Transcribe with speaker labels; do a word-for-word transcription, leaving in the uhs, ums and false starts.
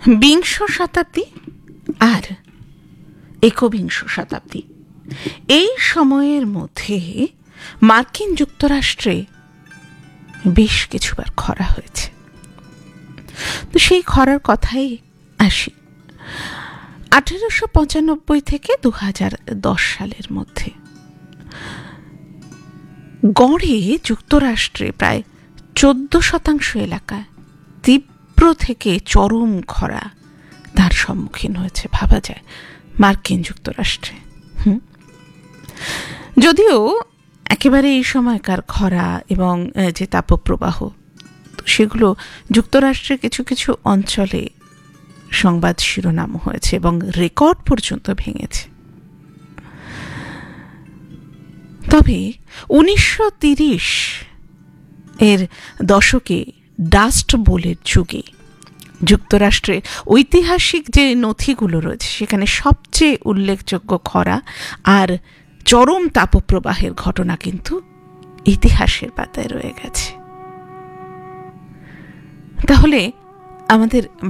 Speaker 1: বিংশ শতাব্দী আর একবিংশ শতাব্দী, এই সময়ের মধ্যে মার্কিন যুক্তরাষ্ট্রে বেশ কিছুবার খরা হয়েছে। তো সেই খরার কথাই আসি। আঠেরোশো পঁচানব্বই থেকে দু হাজার দশ সালের মধ্যে গড়ে যুক্তরাষ্ট্রে প্রায় চোদ্দ শতাংশ এলাকায় তীব্র থেকে চরম খরা তার সম্মুখীন হয়েছে, ভাবা যায়, মার্কিন যুক্তরাষ্ট্রে। হুম যদিও একেবারে এই সময়কার খরা এবং যে তাপপ্রবাহ, সেগুলো যুক্তরাষ্ট্রের কিছু কিছু অঞ্চলে সংবাদ শিরোনাম হয়েছে এবং রেকর্ড পর্যন্ত ভেঙেছে। তবে উনিশশো তিরিশ এর দশকে ডাস্ট বোলের যুগে যুক্তরাষ্ট্রে ঐতিহাসিক যে নথিগুলো রয়েছে সেখানে সবচেয়ে উল্লেখযোগ্য খরা আর চরম তাপপ্রবাহের ঘটনা কিন্তু ইতিহাসের পাতায় রয়ে গেছে। তাহলে আমাদের